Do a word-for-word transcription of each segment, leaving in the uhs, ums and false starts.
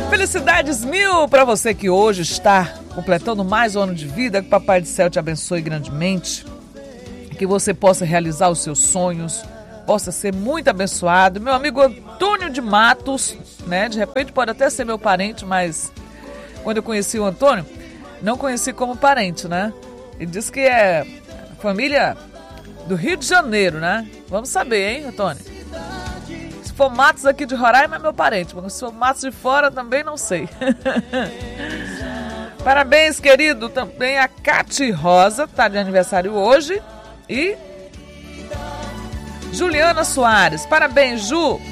Felicidades mil para você que hoje está completando mais um ano de vida. Que o Papai do Céu te abençoe grandemente. Que você possa realizar os seus sonhos, possa ser muito abençoado. Meu amigo Antônio de Matos, né? De repente pode até ser meu parente, mas quando eu conheci o Antônio, não conheci como parente, né? Ele disse que é família do Rio de Janeiro, né? Vamos saber, hein, Antônio? Se for Matos aqui de Roraima, é meu parente. Mas se for Matos de fora, também não sei. Parabéns, querido. Também a Cati Rosa, tá de aniversário hoje. E Juliana Soares. Parabéns, Ju.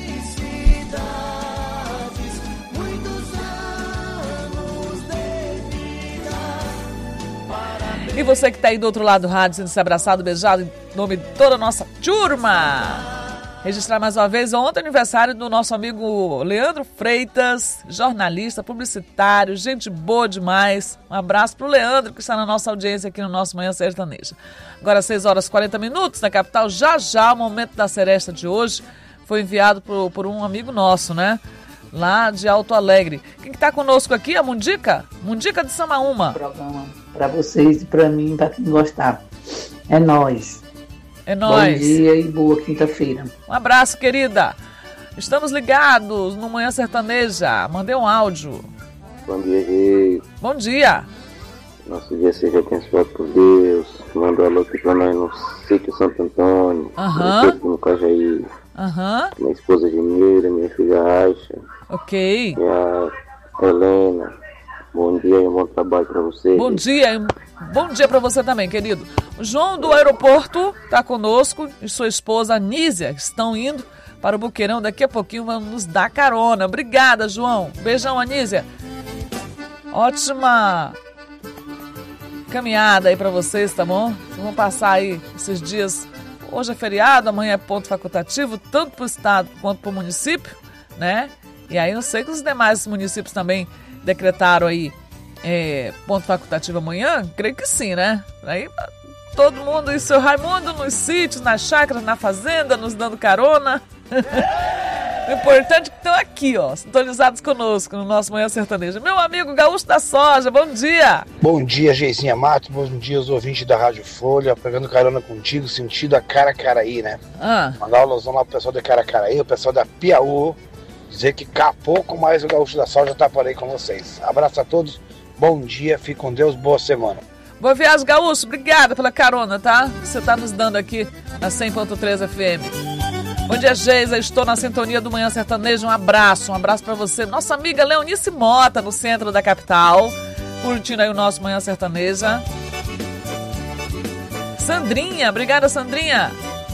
E você que está aí do outro lado do rádio, sendo se abraçado, beijado, em nome de toda a nossa turma. Registrar mais uma vez, ontem aniversário do nosso amigo Leandro Freitas, jornalista, publicitário, gente boa demais. Um abraço pro Leandro, que está na nossa audiência aqui no nosso Manhã Sertaneja. Agora seis horas e quarenta minutos na capital. Já já o momento da seresta de hoje foi enviado por, por um amigo nosso, né? Lá de Alto Alegre. Quem que tá conosco aqui? A Mundica? Mundica de Samaúma. Programa para vocês e para mim, para quem gostar. É nóis. É nóis. Bom dia e boa quinta-feira. Um abraço, querida. Estamos ligados no Manhã Sertaneja. Mandei um áudio. Bom dia, Rei. Bom dia. Nosso dia seja abençoado por Deus. Manda um alô aqui pra nós no sítio Santo Antônio. Aham. No Cajaí. Aham. Minha esposa Gineira, minha filha Aixa. Ok. Minha Helena. Bom dia e um bom trabalho pra você. Bom dia e um bom dia pra você também, querido. O João do aeroporto tá conosco e sua esposa Anísia estão indo para o Boqueirão. Daqui a pouquinho vão nos dar carona. Obrigada, João. Beijão, Anísia. Ótima caminhada aí pra vocês, tá bom? Vamos passar aí esses dias. Hoje é feriado, amanhã é ponto facultativo, tanto pro estado quanto pro município, né? E aí eu sei que os demais municípios também decretaram aí é, ponto facultativo amanhã. Creio que sim, né? Aí todo mundo e seu Raimundo nos sítios, nas chácaras, na fazenda, nos dando carona. O importante é que estão aqui, ó, sintonizados conosco no nosso Manhã Sertaneja. Meu amigo Gaúcho da Soja, bom dia. Bom dia, Geizinha Matos, bom dia aos ouvintes da Rádio Folha, pegando carona contigo, sentido a Caracaraí, né? Ah. Mandar um alusão lá pro pessoal da Caracaraí, o pessoal da Piauí, dizer que cá pouco mais o Gaúcho da Soja tá por aí com vocês. Abraço a todos, bom dia, fique com Deus, boa semana. Boa viagem, Gaúcho, obrigada pela carona, tá? Você tá nos dando aqui na cem ponto três F M. Bom dia, Geisa, estou na sintonia do Manhã Sertanejo, um abraço, um abraço pra você. Nossa amiga Leonice Mota, no centro da capital, curtindo aí o nosso Manhã Sertaneja. Sandrinha, obrigada, Sandrinha.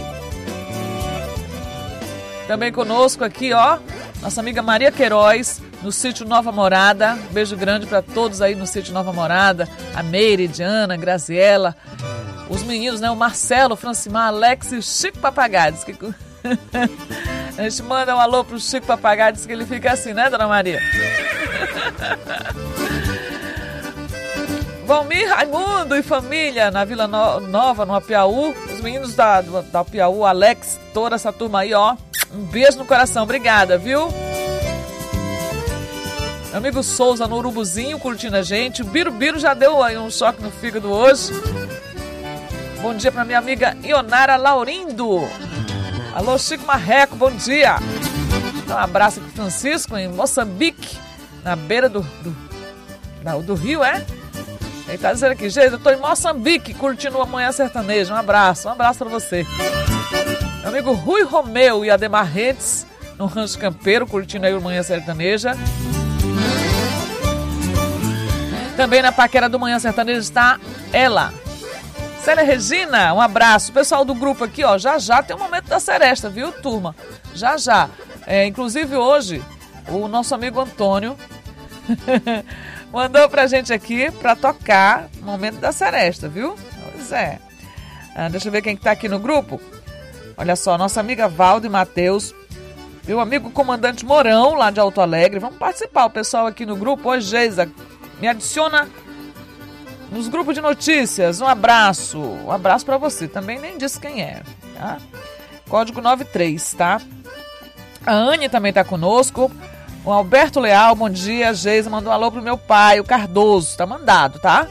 Também conosco aqui, ó, nossa amiga Maria Queiroz, no sítio Nova Morada. Beijo grande pra todos aí no sítio Nova Morada. A Meire, Diana, Graziela, os meninos, né, o Marcelo, Francimar, Alex e o Chico Papagaio. Diz que... A gente manda um alô pro Chico Papagaio, diz que ele fica assim, né, dona Maria? Valmir, Raimundo e família na Vila no- Nova, no Apiaú. Os meninos da, do, da Apiaú, Alex, toda essa turma aí, ó. Um beijo no coração, obrigada, viu? Meu amigo Souza no Urubuzinho, curtindo a gente. O Birubiru já deu aí um choque no fígado hoje. Bom dia pra minha amiga Ionara Laurindo. Alô, Chico Marreco, bom dia. Um abraço aqui, Francisco, em Moçambique, na beira do, do, não, do rio, é? Ele tá dizendo aqui, gente, eu tô em Moçambique, curtindo o Manhã Sertaneja. Um abraço, um abraço pra você. Meu amigo Rui Romeu e Ademar Rentes, no Rancho Campeiro, curtindo aí o Manhã Sertaneja. Também na paquera do Manhã Sertaneja está ela, Célia Regina, um abraço. Pessoal do grupo aqui, ó, já já tem o momento da seresta, viu, turma? Já já. É, inclusive hoje, o nosso amigo Antônio mandou pra gente aqui pra tocar o momento da seresta, viu? Pois é. Ah, deixa eu ver quem que tá aqui no grupo. Olha só, nossa amiga Valdo e Matheus, meu amigo comandante Mourão, lá de Alto Alegre. Vamos participar, o pessoal aqui no grupo. Oi, Geisa, me adiciona nos grupos de notícias. Um abraço. Um abraço pra você. Também nem disse quem é, tá? Código noventa e três, tá? A Anne também tá conosco. O Alberto Leal, bom dia. Geisa mandou um alô pro meu pai, o Cardoso. Tá mandado, tá?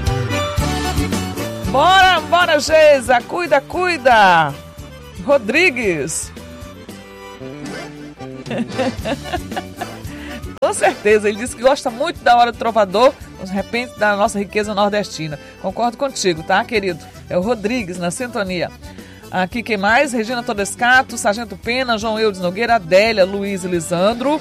Bora, bora, Geisa. Cuida, cuida. Rodrigues. Com certeza, ele disse que gosta muito da Hora do Trovador, de repente da nossa riqueza nordestina. Concordo contigo, tá, querido? É o Rodrigues na sintonia. Aqui quem mais? Regina Todescato, Sargento Pena, João Eudes Nogueira, Adélia, Luiz e Lisandro.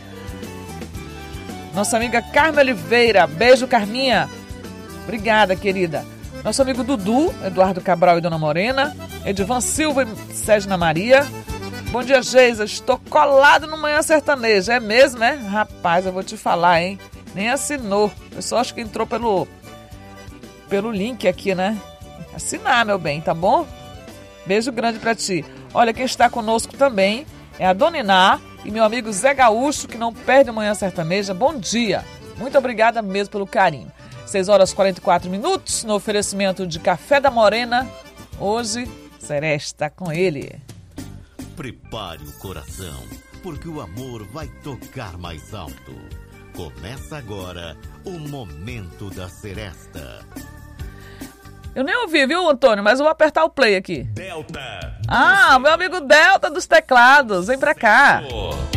Nossa amiga Carmen Oliveira, beijo, Carminha. Obrigada, querida. Nosso amigo Dudu, Eduardo Cabral e Dona Morena, Edivan Silva e Ségina Maria. Bom dia, Geisa. Estou colado no Manhã Sertaneja. É mesmo, é? Rapaz, eu vou te falar, hein? Nem assinou. O pessoal acho que entrou pelo, pelo link aqui, né? Assinar, meu bem, tá bom? Beijo grande pra ti. Olha, quem está conosco também é a Dona Iná e meu amigo Zé Gaúcho, que não perde o Manhã Sertaneja. Bom dia. Muito obrigada mesmo pelo carinho. seis horas e quarenta e quatro minutos, no oferecimento de Café da Morena. Hoje, Seresta com ele. Prepare o coração, porque o amor vai tocar mais alto. Começa agora o Momento da Seresta. Eu nem ouvi, viu, Antônio? Mas eu vou apertar o play aqui. Delta. Ah, meu amigo Delta dos teclados. Vem pra cá. Oh.